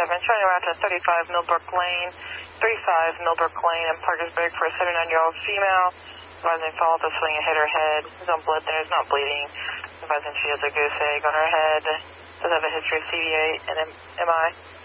showing around to 35 Millbrook Lane, 35 Millbrook Lane in Parkersburg for a 79-year-old female. Advising fall to swing and hit her head. There's no blood there, there's not bleeding. Advising she has a goose egg on her head. Does have a history of CVA and MI.